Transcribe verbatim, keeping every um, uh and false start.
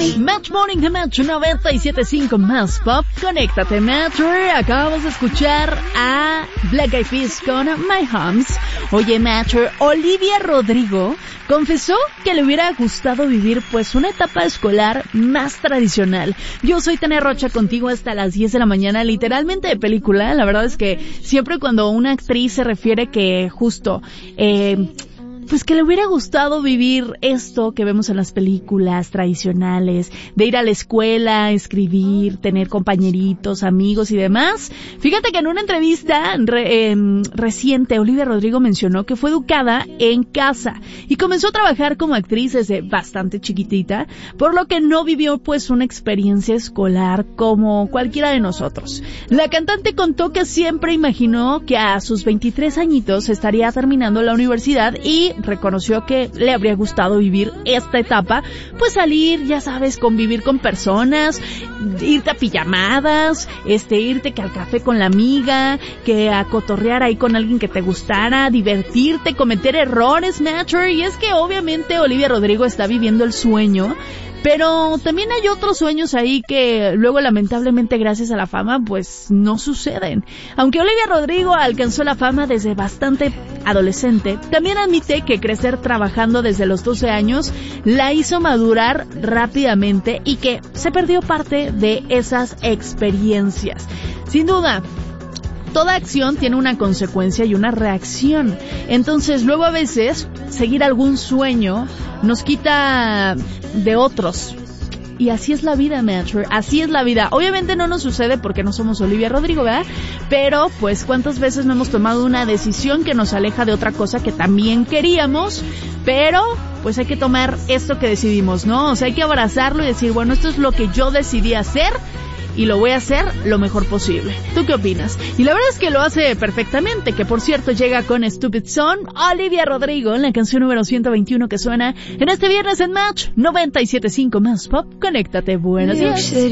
Match Morning de Match noventa y siete punto cinco más Pop. Conéctate, Match. Acabamos de escuchar a Black Eyed Peas con My Homes. Oye, Match, Olivia Rodrigo confesó que le hubiera gustado vivir pues una etapa escolar más tradicional. Yo soy Tania Rocha contigo hasta las diez de la mañana, literalmente de película. La verdad es que siempre cuando una actriz se refiere que justo eh pues que le hubiera gustado vivir esto que vemos en las películas tradicionales, de ir a la escuela, escribir, tener compañeritos, amigos y demás. Fíjate que en una entrevista re, eh, reciente, Olivia Rodrigo mencionó que fue educada en casa y comenzó a trabajar como actriz desde bastante chiquitita, por lo que no vivió pues una experiencia escolar como cualquiera de nosotros. La cantante contó que siempre imaginó que a sus veintitrés añitos estaría terminando la universidad y reconoció que le habría gustado vivir esta etapa, pues salir, ya sabes, convivir con personas, irte a pijamadas, este, irte que al café con la amiga, que a cotorrear ahí con alguien que te gustara, divertirte, cometer errores, Matcher, y es que obviamente Olivia Rodrigo está viviendo el sueño. Pero también hay otros sueños ahí que luego lamentablemente gracias a la fama pues no suceden. Aunque Olivia Rodrigo alcanzó la fama desde bastante adolescente, también admite que crecer trabajando desde los doce años la hizo madurar rápidamente y que se perdió parte de esas experiencias. Sin duda, toda acción tiene una consecuencia y una reacción. Entonces, luego a veces, seguir algún sueño nos quita de otros. Y así es la vida, Matcher. Así es la vida. Obviamente no nos sucede porque no somos Olivia Rodrigo, ¿verdad? Pero, pues, ¿cuántas veces no hemos tomado una decisión que nos aleja de otra cosa que también queríamos? Pero, pues hay que tomar esto que decidimos, ¿no? O sea, hay que abrazarlo y decir, bueno, esto es lo que yo decidí hacer y lo voy a hacer lo mejor posible. ¿Tú qué opinas? Y la verdad es que lo hace perfectamente, que por cierto llega con Stupid Son, Olivia Rodrigo, en la canción número ciento veintiuno que suena en este viernes en Match noventa y siete punto cinco más Pop. Conéctate, buenos días.